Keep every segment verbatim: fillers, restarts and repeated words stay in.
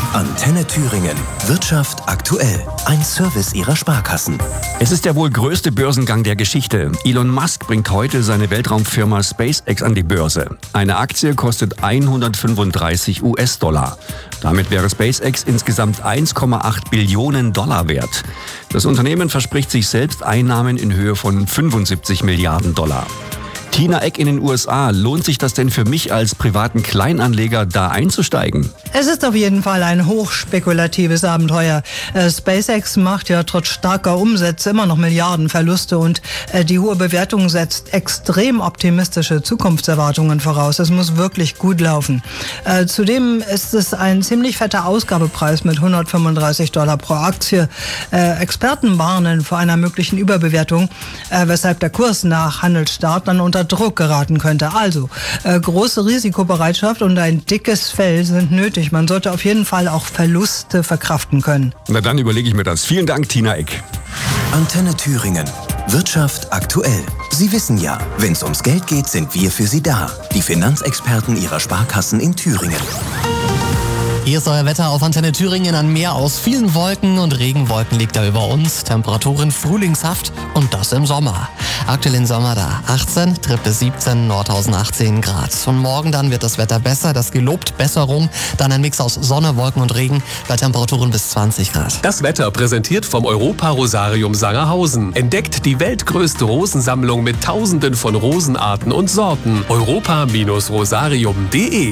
Antenne Thüringen. Wirtschaft aktuell. Ein Service Ihrer Sparkassen. Es ist der wohl größte Börsengang der Geschichte. Elon Musk bringt heute seine Weltraumfirma SpaceX an die Börse. Eine Aktie kostet hundertfünfunddreißig US-Dollar. Damit wäre SpaceX insgesamt eins Komma acht Billionen Dollar wert. Das Unternehmen verspricht sich selbst Einnahmen in Höhe von fünfundsiebzig Milliarden Dollar. Tina Eck in den U S A. Lohnt sich das denn für mich als privaten Kleinanleger, da einzusteigen? Es ist auf jeden Fall ein hochspekulatives Abenteuer. Äh, SpaceX macht ja trotz starker Umsätze immer noch Milliardenverluste und äh, die hohe Bewertung setzt extrem optimistische Zukunftserwartungen voraus. Es muss wirklich gut laufen. Äh, zudem ist es ein ziemlich fetter Ausgabepreis mit hundertfünfunddreißig Dollar pro Aktie. Äh, Experten warnen vor einer möglichen Überbewertung, äh, weshalb der Kurs nach Handelsstart dann unter Druck geraten könnte. Also, äh, große Risikobereitschaft und ein dickes Fell sind nötig. Man sollte auf jeden Fall auch Verluste verkraften können. Na dann überlege ich mir das. Vielen Dank, Tina Eck. Antenne Thüringen. Wirtschaft aktuell. Sie wissen ja, wenn es ums Geld geht, sind wir für Sie da. Die Finanzexperten Ihrer Sparkassen in Thüringen. Hier ist euer Wetter auf Antenne Thüringen. Ein Meer aus vielen Wolken und Regenwolken liegt da über uns. Temperaturen frühlingshaft und das im Sommer. Aktuell im Sommer da achtzehn, Tripp bis siebzehn, Nordhausen achtzehn Grad. Und morgen dann wird das Wetter besser, das gelobt Besserung. Dann ein Mix aus Sonne, Wolken und Regen bei Temperaturen bis zwanzig Grad. Das Wetter präsentiert vom Europa-Rosarium Sangerhausen. Entdeckt die weltgrößte Rosensammlung mit Tausenden von Rosenarten und Sorten. europa Rosarium punkt de.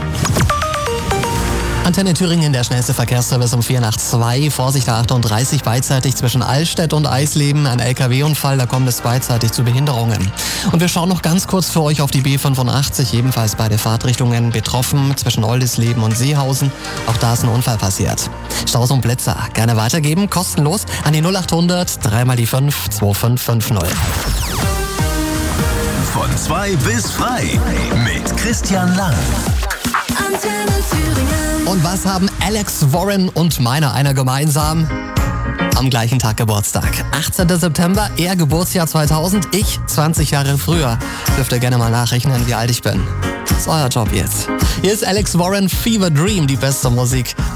Antenne Thüringen, der schnellste Verkehrsservice um vier nach zwei. Vorsicht A achtunddreißig beidseitig zwischen Allstedt und Eisleben. Ein L K W-Unfall, da kommt es beidseitig zu Behinderungen. Und wir schauen noch ganz kurz für euch auf die B fünfundachtzig, ebenfalls beide Fahrtrichtungen betroffen zwischen Oldisleben und Seehausen. Auch da ist ein Unfall passiert. Staus und Blitzer gerne weitergeben, kostenlos an die null achthundert, dreimal die fünf, zwei fünf fünf null. Von zwei bis frei mit Christian Lang. Antenne Thüringen. Und was haben Alex Warren und meiner einer gemeinsam? Am gleichen Tag Geburtstag. achtzehnten September, er Geburtsjahr zweitausend, ich zwanzig Jahre früher. Dürft ihr gerne mal nachrechnen, wie alt ich bin. Das ist euer Job jetzt. Hier ist Alex Warren, Fever Dream, die beste Musik